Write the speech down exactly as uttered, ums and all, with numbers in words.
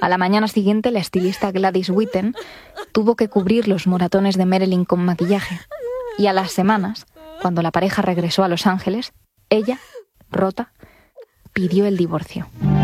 A la mañana siguiente, la estilista Gladys Witten tuvo que cubrir los moratones de Marilyn con maquillaje. Y a las semanas, cuando la pareja regresó a Los Ángeles, ella, rota, pidió el divorcio.